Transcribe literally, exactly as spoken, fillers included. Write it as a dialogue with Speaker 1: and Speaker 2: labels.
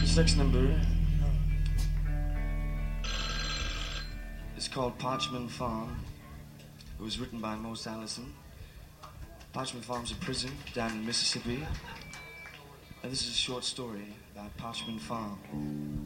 Speaker 1: This next number is called Parchment Farm. It was written by Mose Allison. Parchment Farm's a prison down in Mississippi. And this is a short story about Parchment Farm.